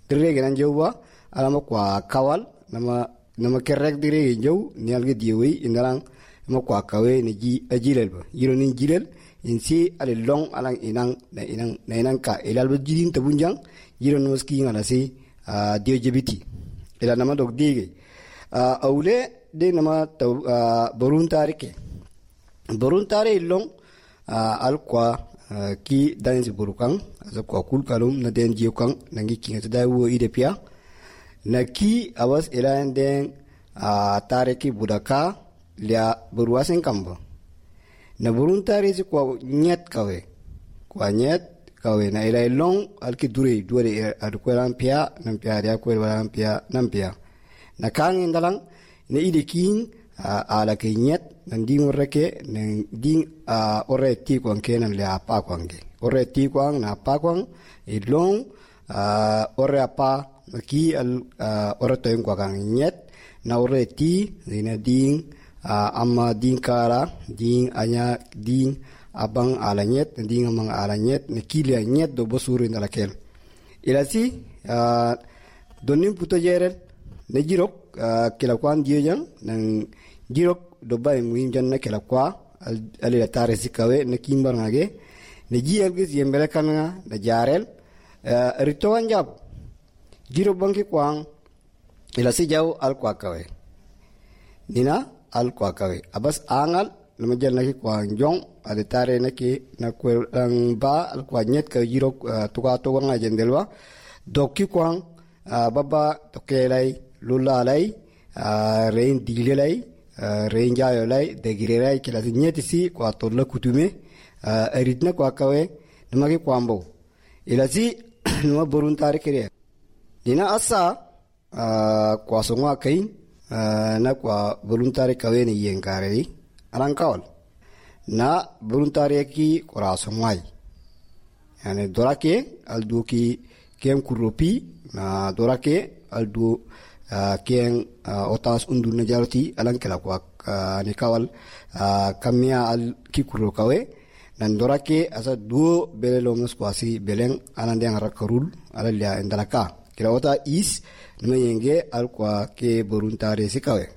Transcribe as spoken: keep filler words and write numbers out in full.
dire genan jawwa alama kwa kawal nama nama kerrek dire jaw ni alge diwi inalang ma kwa kawe ni ji ajilel ba yiro ni jilel insi ale long alang inang na inang na inang ka ilal ba jidin tabunjang yiro no ski ngala si dio jebiti ila nama dog dige awle de nama borun tarike borun tare long al kwa ki dan si burukang asa kwa kul kalum na den jiokang nangi kinga da wo ide pia na ki awas ila den tare ki budaka lia beruasen kambo na burun tare si kwa nyet kawe kwa nyet kawe na ila long alki dure dure adukwelan pia nam pia dia kwelan pia nam pia na kang indalang na ide king ala ke nyet nan ding oreke nan ding ore ti kwang kenan le apa kwange ore ti kwang na apa kwang e long ore apa ki al ore to kwang nyet na ore ti ina ding amma ding kara ding anya ding abang ala nyet ding amang ala nyet ne kile nyet do bosuri na lakel ilasi donim puto jerel ne jirok kila kwan diejang nan jirok do bay ngwim janna kala kwa ali la tare sikawe na kimbar ngage ne jiel gis yembele kananga na jarel rito wanjab jiro banki kwang ila si jaw al kwa kawe nina al kwa kawe abas angal lama jel na ki kwang jong ali tare na ki na kwelang ba al kwa nyet ka jiro tuka tuka nga jendelwa doki kwang baba tokelay lulalay rein dilelay renja yolai degirerai kila nyeti si kwa tola kutume eritna kwa kawe namaki kwambo ilasi numa borun tare kire dina asa kwa songwa kain na kwa borun tare kawe ni yenkare arankawal na borun tare ki kora songwai yani dorake aldu ki kem kuropi na dorake aldu Uh, kien uh, otas undur na jaroti alang kala kwa uh, ni kawal uh, kamia al kikuro kawe nan dorake asa duo bele lomus kwasi beleng anande ang rakarul ala lia endalaka kila ota is numa yenge al kwa ke boruntare si kawe